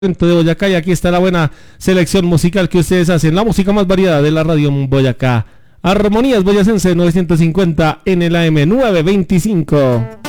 de Boyacá, y aquí está la buena selección musical que ustedes hacen, la música más variada de la radio Boyacá. Armonías Boyacense 950 en el AM 925.